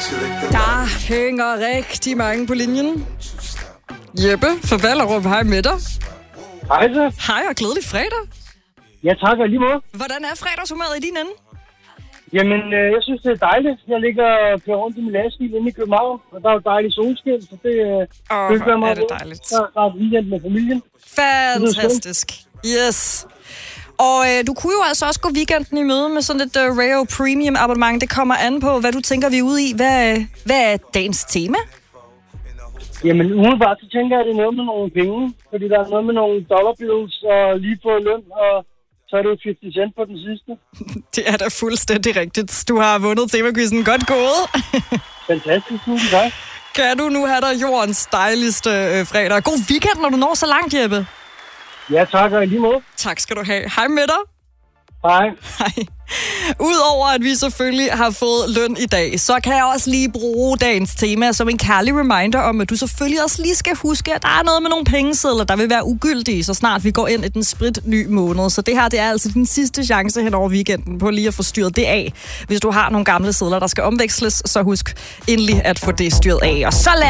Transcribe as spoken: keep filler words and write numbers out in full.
Der hænger rigtig mange på linjen. Jeppe fra Ballerup, hej med dig. Hej så. Hej og glædelig fredag. Ja, tak og lige måde. Hvordan er fredagshumøret i din ende? Jamen, øh, jeg synes, det er dejligt. Jeg ligger og kører rundt i min lastbil inde i København, og der er jo dejligt solskin, så det øh, Åh, det hvor er det dejligt. Så er der weekend med familien. Fantastisk. Yes. Og øh, du kunne jo altså også gå weekenden i møde med sådan et uh, Rayo Premium abonnement. Det kommer an på, hvad du tænker, vi er ude i. Hvad, hvad er dagens tema? Jamen, umiddelbart så tænker jeg, at det er noget med nogle penge. Fordi der er noget med nogle dollarbills og lige på løn, og så er det jo halvtreds cent på den sidste. Det er da fuldstændig rigtigt. Du har vundet temaquizzen. Godt gået. Fantastisk, tusind tak. Kan du nu have dig jordens dejligste øh, fredag. God weekend, når du når så langt, Jeppe. Ja, tak og lige måde. Tak skal du have. Hej med dig. Hej. Hej. Udover at vi selvfølgelig har fået løn i dag, så kan jeg også lige bruge dagens tema som en kærlig reminder om, at du selvfølgelig også lige skal huske, at der er noget med nogle pengesedler, der vil være ugyldige, så snart vi går ind i den spritny måned. Så det her, det er altså din sidste chance hen over weekenden på lige at få styret det af. Hvis du har nogle gamle sedler, der skal omveksles, så husk endelig at få det styret af. Og så lad